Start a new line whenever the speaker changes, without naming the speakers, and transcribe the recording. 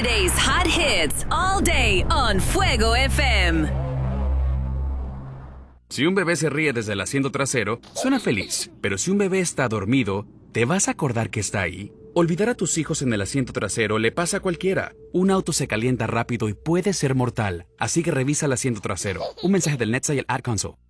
Today's hot hits all day on Fuego FM.
Si un bebé se ríe desde el asiento trasero, suena feliz. Pero si un bebé está dormido, ¿te vas a acordar que está ahí? Olvidar a tus hijos en el asiento trasero le pasa a cualquiera. Un auto se calienta rápido y puede ser mortal. Así que revisa el asiento trasero. Un mensaje del NHTSA y el Ad Council.